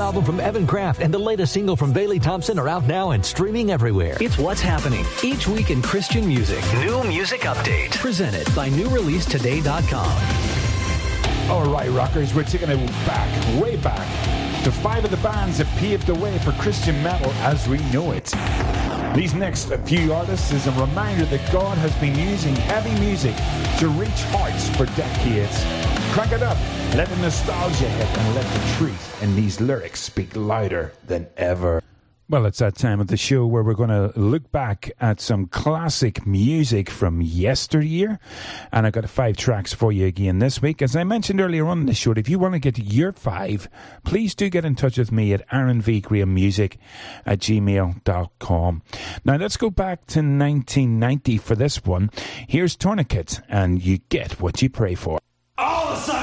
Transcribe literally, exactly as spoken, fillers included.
album from Evan Kraft and the latest single from Bailey Thompson are out now and streaming everywhere. It's what's happening each week in Christian music. New Music Update. Presented by new release today dot com. All right, rockers, we're taking it back, way back, to five of the bands that paved the way for Christian metal as we know it. These next few artists is a reminder that God has been using heavy music to reach hearts for decades. Crank it up, let the nostalgia hit, and let the truth in these lyrics speak louder than ever. Well, it's that time of the show where we're going to look back at some classic music from yesteryear. And I've got five tracks for you again this week. As I mentioned earlier on in the show, if you want to get your five, please do get in touch with me at aaron v graham music at gmail dot com. Now, let's go back to nineteen ninety for this one. Here's Tourniquet, and You Get What You Pray For. All of a sudden.